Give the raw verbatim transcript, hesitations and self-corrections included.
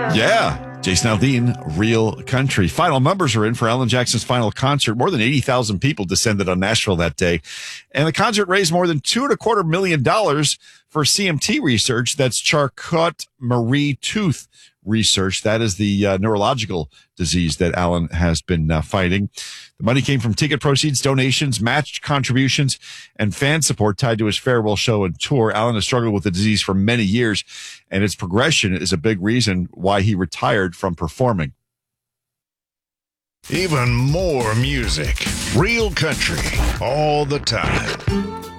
Yeah, Jason Aldean, Real Country. Final numbers are in for Alan Jackson's final concert. More than eighty thousand people descended on Nashville that day. And the concert raised more than two and a quarter million dollars for C M T research. That's Charcot-Marie Tooth research. That is the uh, neurological disease that Alan has been uh, fighting. The money came from ticket proceeds, donations, matched contributions, and fan support tied to his farewell show and tour. Alan has struggled with the disease for many years, and its progression is a big reason why he retired from performing. Even more music. Real Country all the time.